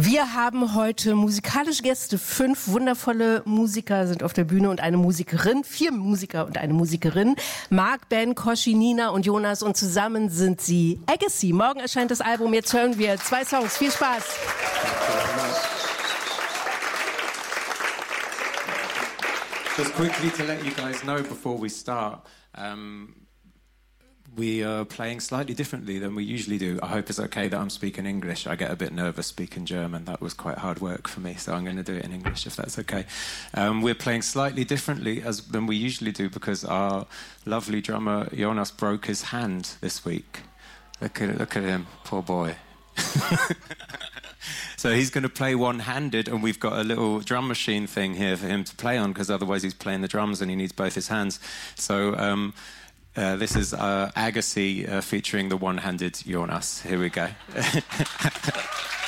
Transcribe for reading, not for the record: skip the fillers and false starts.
Wir haben heute musikalische Gäste. 5 wundervolle Musiker sind auf der Bühne und eine Musikerin. 4 Musiker und eine Musikerin. Marc, Ben, Koshi, Nina und Jonas. Und zusammen sind sie Agassi. Morgen erscheint das Album. Jetzt hören wir 2 Songs. Viel Spaß. Just quickly to let you guys know before we start, we are playing slightly differently than we usually do. I hope it's okay that I'm speaking English. I get a bit nervous speaking German. That was quite hard work for me, so I'm going to do it in English if that's okay. We're playing slightly differently than we usually do because our lovely drummer Jonas broke his hand this week. Look at him, poor boy. So he's going to play one-handed, and we've got a little drum machine thing here for him to play on, because otherwise he's playing the drums and he needs both his hands. So this is Agassi featuring the one-handed Jonas. Here we go.